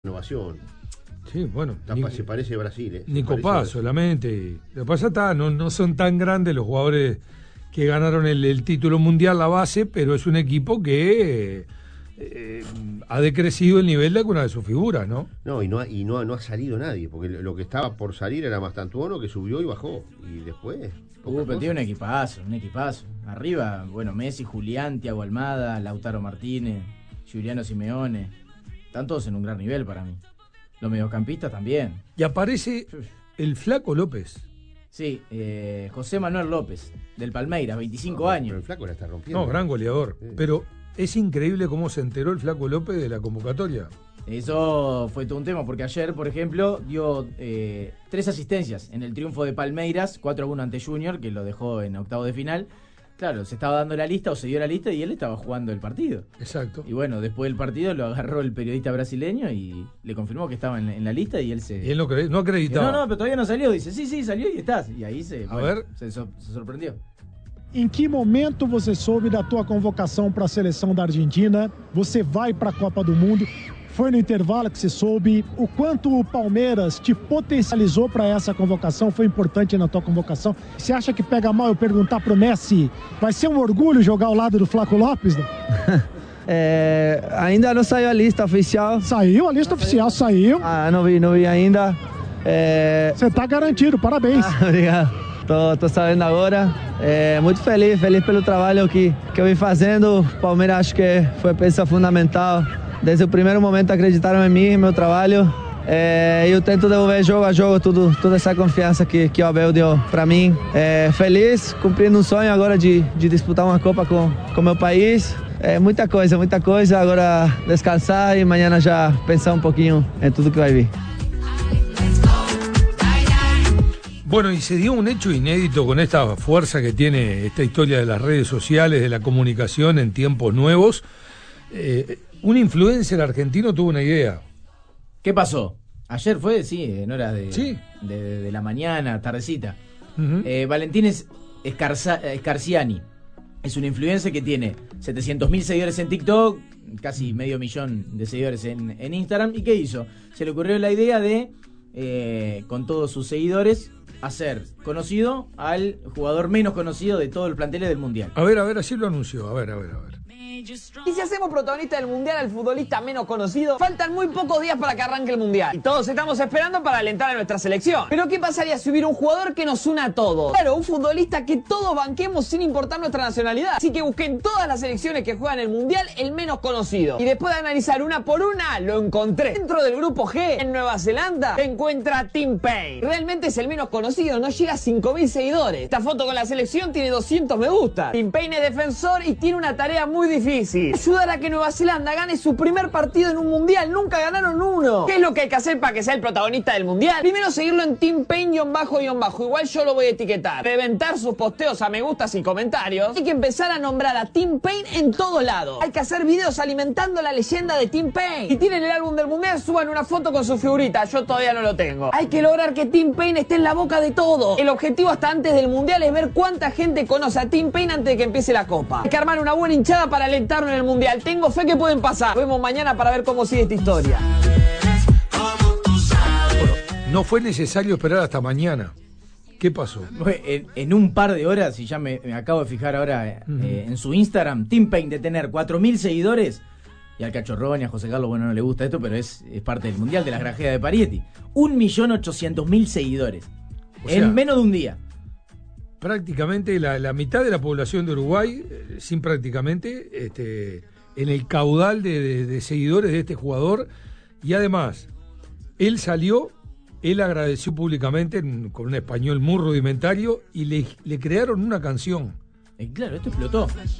Innovación. Sí, bueno. Se parece a Brasil, ¿eh? Nico Paz solamente. Lo que pasa está, no son tan grandes los jugadores que ganaron el título mundial, la base, pero es un equipo que ha decrecido el nivel de alguna de sus figuras, ¿no? No, y no ha salido nadie, porque lo que estaba por salir era Mastantuono, que subió y bajó. Y después... Pero tiene un equipazo. Arriba, bueno, Messi, Julián, Thiago Almada, Lautaro Martínez, Giuliano Simeone. Están todos en un gran nivel para mí. Los mediocampistas también. Y aparece el Flaco López. Sí, José Manuel López, del Palmeiras, 25 años. Pero el Flaco la está rompiendo. No, gran goleador. Sí. Pero es increíble cómo se enteró el Flaco López de la convocatoria. Eso fue todo un tema, porque ayer, por ejemplo, dio 3 asistencias en el triunfo de Palmeiras, 4-1 ante Junior, que lo dejó en octavo de final. Claro, se estaba dando la lista, o se dio la lista, y él estaba jugando el partido. Exacto. Y bueno, después del partido lo agarró el periodista brasileño y le confirmó que estaba en la lista, y él se... Y él no acreditaba. No, pero todavía no salió. Dice, sí, salió y estás. Y ahí se sorprendió. Em que momento você soube da tua convocação para a seleção da Argentina? Você vai para a Copa do Mundo? Foi no intervalo que você soube? O quanto o Palmeiras te potencializou para essa convocação? Foi importante na tua convocação? Você acha que pega mal eu perguntar pro Messi? Vai ser um orgulho jogar ao lado do Flaco Lopes? Ainda não saiu a lista oficial. Saiu, a lista oficial saiu. Não vi ainda. Você tá garantido, parabéns. Obrigado. Tô sabendo agora. Muito feliz pelo trabalho que eu vim fazendo. O Palmeiras acho que foi peça fundamental. Desde o primeiro momento acreditaram em mim, em meu trabalho. Eu tento devolver jogo a jogo toda essa confiança que o Abel deu para mim. Feliz, cumprindo um sonho agora de disputar uma Copa com meu país. Muita coisa. Agora descansar e amanhã já pensar um pouquinho em tudo que vai vir. Bueno, y se dio un hecho inédito con esta fuerza que tiene esta historia de las redes sociales, de la comunicación en tiempos nuevos. Un influencer argentino tuvo una idea. ¿Qué pasó? Ayer fue, en hora de la mañana, tardecita. Uh-huh. Valentín Scarziani es un influencer que tiene 700.000 seguidores en TikTok, casi 500.000 de seguidores en Instagram. ¿Y qué hizo? Se le ocurrió la idea de, con todos sus seguidores, hacer conocido al jugador menos conocido de todo el plantel del Mundial. A ver, así lo anunció. A ver. Y si hacemos protagonista del Mundial al futbolista menos conocido, faltan muy pocos días para que arranque el Mundial. Y todos estamos esperando para alentar a nuestra selección. Pero ¿qué pasaría si hubiera un jugador que nos una a todos? Claro, un futbolista que todos banquemos sin importar nuestra nacionalidad. Así que busqué en todas las selecciones que juegan el Mundial el menos conocido. Y después de analizar una por una, lo encontré. Dentro del grupo G, en Nueva Zelanda, se encuentra Tim Payne. Realmente es el menos conocido, no llega a 5.000 seguidores. Esta foto con la selección tiene 200 me gusta. Tim Payne es defensor y tiene una tarea muy difícil. Ayudar a que Nueva Zelanda gane su primer partido en un mundial. Nunca ganaron uno. ¿Qué es lo que hay que hacer para que sea el protagonista del mundial? Primero seguirlo en Tim Payne __. Igual yo lo voy a etiquetar. Reventar sus posteos a me gustas y comentarios. Hay que empezar a nombrar a Tim Payne en todo lado. Hay que hacer videos alimentando la leyenda de Tim Payne. Si tienen el álbum del mundial, suban una foto con su figurita. Yo todavía no lo tengo. Hay que lograr que Tim Payne esté en la boca de todo. El objetivo hasta antes del mundial es ver cuánta gente conoce a Tim Payne antes de que empiece la copa. Hay que armar una buena hinchada para alentarlo en el mundial. Tengo fe que pueden pasar. Nos vemos mañana para ver cómo sigue esta historia. Bueno, no fue necesario esperar hasta mañana. ¿Qué pasó? En un par de horas, y ya me acabo de fijar ahora en su Instagram, Tim Payne de tener 4.000 seguidores, y al Cachorrón y a José Carlos, bueno, no le gusta esto, pero es parte del mundial de la grajeas de Parietti. 1.800.000 seguidores. En menos de un día. Prácticamente la mitad de la población de Uruguay, sin prácticamente, en el caudal de seguidores de este jugador. Y además, él agradeció públicamente con un español muy rudimentario y le crearon una canción. Claro, esto explotó.